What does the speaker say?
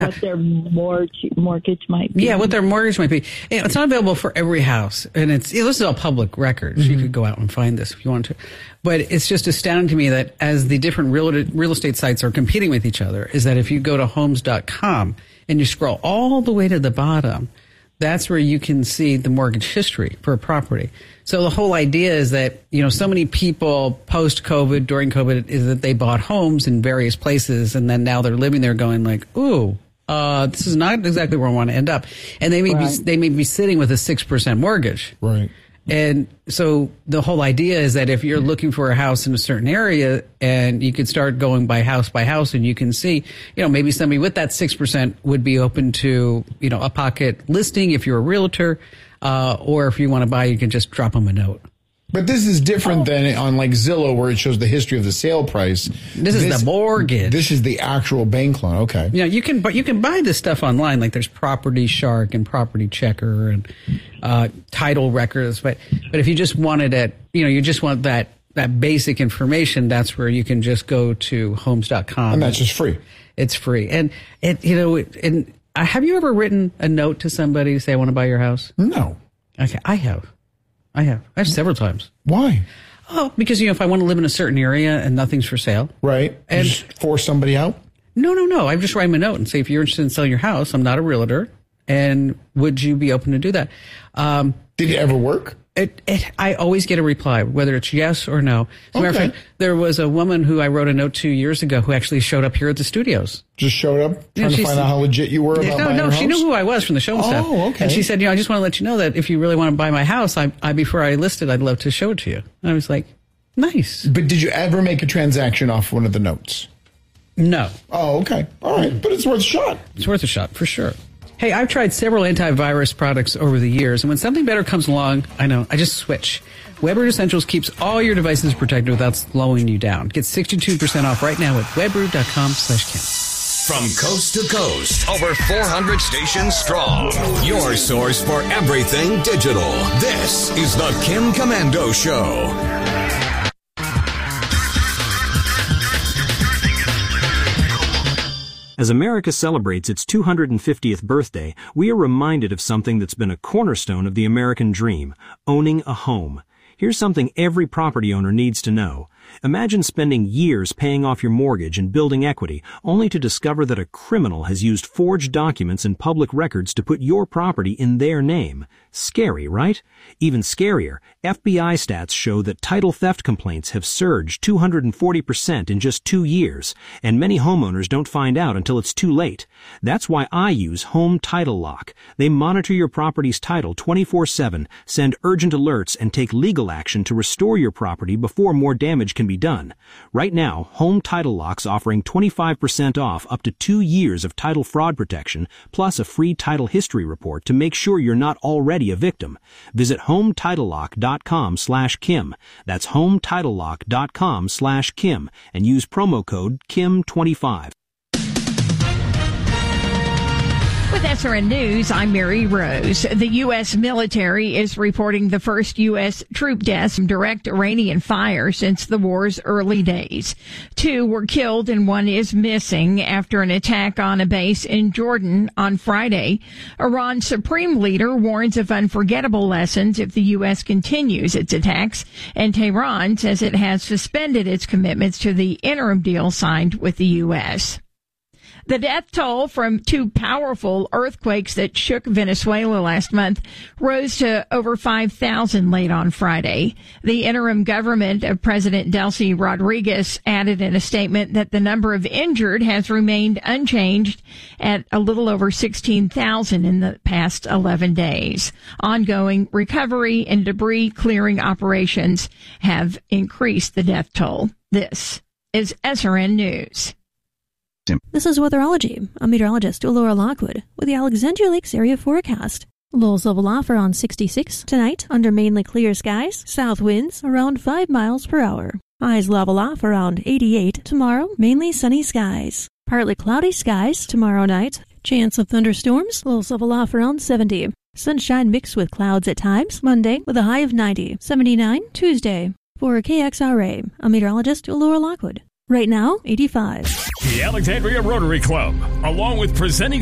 what their mortgage might be. Yeah, what their mortgage might be. It's not available for every house, and this is all public records. You could go out and find this if you want to. But it's just astounding to me that as the different real estate sites are competing with each other, is that if you go to homes.com and you scroll all the way to the bottom, that's where you can see the mortgage history for a property. So the whole idea is that, so many people post-COVID, during COVID, is that they bought homes in various places, and then now they're living there going like, ooh, this is not exactly where I want to end up. And they may be sitting with a 6% mortgage. Right. And so the whole idea is that if you're looking for a house in a certain area, and you could start going by house, and you can see, maybe somebody with that 6% would be open to, a pocket listing if you're a realtor, or if you want to buy, you can just drop them a note. But this is different than on like Zillow, where it shows the history of the sale price. This is the mortgage. This is the actual bank loan. Okay. You can buy this stuff online. Like there's Property Shark and Property Checker and title records. But if you just wanted it, you just want that basic information, that's where you can just go to homes.com. And that's just free. It's free. And have you ever written a note to somebody to say, I want to buy your house? No. Okay, I have several times. Why? Oh, because, if I want to live in a certain area and nothing's for sale. Right. And just force somebody out? No. I just write them a note and say, if you're interested in selling your house, I'm not a realtor. And would you be open to do that? Did it ever work? I always get a reply, whether it's yes or no. As a matter of fact, there was a woman who I wrote a note to years ago who actually showed up here at the studios. Just showed up trying to find out how legit you were about buying your house? She knew who I was from the show and stuff. Oh, okay. And she said, I just want to let you know that if you really want to buy my house, before I list it, I'd love to show it to you. And I was like, nice. But did you ever make a transaction off one of the notes? No. Oh, okay. All right. But it's worth a shot. It's worth a shot, for sure. Hey, I've tried several antivirus products over the years, and when something better comes along, I just switch. Webroot Essentials keeps all your devices protected without slowing you down. Get 62% off right now at webroot.com/Kim. From coast to coast, over 400 stations strong. Your source for everything digital. This is the Kim Komando Show. As America celebrates its 250th birthday, we are reminded of something that's been a cornerstone of the American dream, owning a home. Here's something every property owner needs to know. Imagine spending years paying off your mortgage and building equity, only to discover that a criminal has used forged documents and public records to put your property in their name. Scary, right? Even scarier, FBI stats show that title theft complaints have surged 240% in just 2 years, and many homeowners don't find out until it's too late. That's why I use Home Title Lock. They monitor your property's title 24/7, send urgent alerts, and take legal action to restore your property before more damage can be done. Right now, Home Title Lock's offering 25% off up to 2 years of title fraud protection, plus a free title history report to make sure you're not already a victim. Visit HomeTitleLock.com/Kim. That's HomeTitleLock.com/Kim and use promo code KIM25. With SRN News, I'm Mary Rose. The U.S. military is reporting the first U.S. troop deaths from direct Iranian fire since the war's early days. 2 were killed and 1 is missing after an attack on a base in Jordan on Friday. Iran's supreme leader warns of unforgettable lessons if the U.S. continues its attacks, and Tehran says it has suspended its commitments to the interim deal signed with the U.S. The death toll from 2 powerful earthquakes that shook Venezuela last month rose to over 5,000 late on Friday. The interim government of President Delcy Rodriguez added in a statement that the number of injured has remained unchanged at a little over 16,000 in the past 11 days. Ongoing recovery and debris clearing operations have increased the death toll. This is SRN News. This is Weatherology. I'm meteorologist Laura Lockwood with the Alexandria Lakes area forecast. Lows level off around 66 tonight under mainly clear skies. South winds around 5 miles per hour. Highs level off around 88 tomorrow. Mainly sunny skies. Partly cloudy skies tomorrow night. Chance of thunderstorms. Lows level off around 70. Sunshine mixed with clouds at times. Monday with a high of 90. 79 Tuesday. For KXRA, I'm meteorologist Laura Lockwood. Right now, 85. The Alexandria Rotary Club, along with presenting